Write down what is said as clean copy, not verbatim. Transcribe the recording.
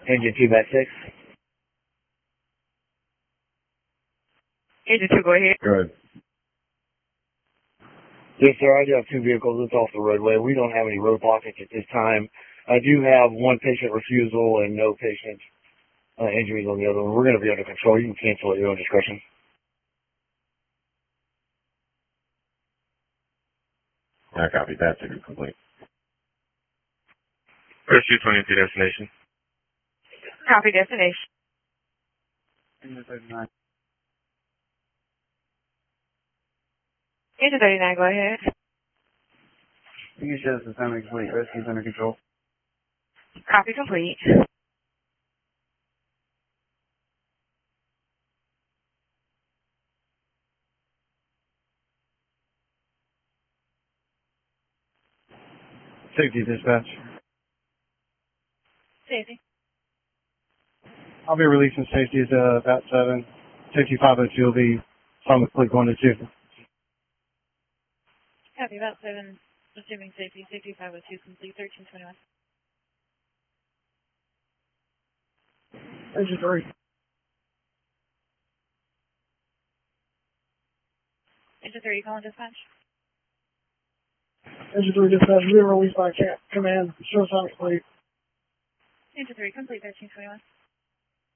Engine 2 back 6. Engine 2, go ahead. Good. Yes, sir. I do have 2 vehicles. It's off the roadway. We don't have any road blockage at this time. I do have 1 patient refusal and no patient injuries on the other one. We're going to be under control. You can cancel at your own discretion. I copy that. Ticket complete. Pursuit 22 destination. Copy destination. Engine 39. Engine 39, go ahead. You should have suspended complete. Rescue's under control. Copy complete. Safety dispatch. Safety. I'll be releasing safety to about 7. Safety 502 will be from the fleet 1 to 2. Copy, about 7. Assuming safety. Safety 502 complete. 1321. Engine 3. Engine 3, you calling dispatch? Engine 3 dispatch. Being released by command. Show sign complete. Engine 3, complete. 1321.